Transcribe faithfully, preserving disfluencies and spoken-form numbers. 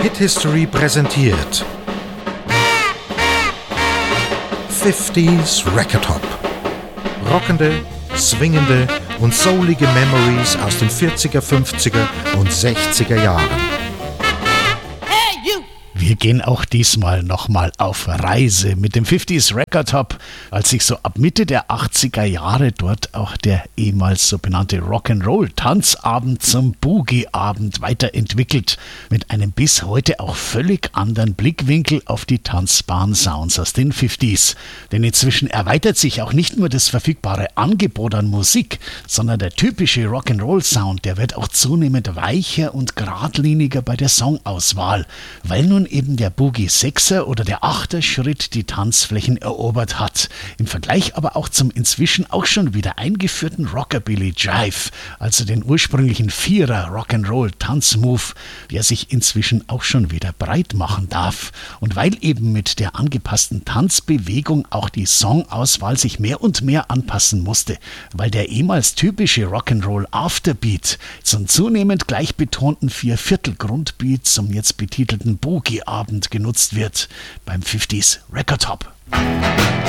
Hit History präsentiert fünfziger Record Top. Rockende, swingende und soulige Memories aus den vierziger, fünfziger und sechziger Jahren. Wir gehen auch diesmal nochmal auf Reise mit dem fünfziger Record Top, als sich so ab Mitte der achtziger Jahre dort auch der ehemals so benannte Rock'n'Roll-Tanzabend zum Boogie-Abend weiterentwickelt, mit einem bis heute auch völlig anderen Blickwinkel auf die tanzbaren Sounds aus den fünfzigern. Denn inzwischen erweitert sich auch nicht nur das verfügbare Angebot an Musik, sondern der typische Rock'n'Roll-Sound, der wird auch zunehmend weicher und geradliniger bei der Songauswahl, weil nun eben der Boogie-Sechser oder der Achter Schritt die Tanzflächen erobert hat. Im Vergleich aber auch zum inzwischen auch schon wieder eingeführten Rockabilly Jive, also den ursprünglichen Vierer Rock'n'Roll-Tanzmove, der sich inzwischen auch schon wieder breit machen darf. Und weil eben mit der angepassten Tanzbewegung auch die Songauswahl sich mehr und mehr anpassen musste, weil der ehemals typische Rock'n'Roll Afterbeat zum zunehmend gleich betonten Vierviertel-Grundbeat zum jetzt betitelten Boogie-Abend genutzt wird beim fünfziger Record Top.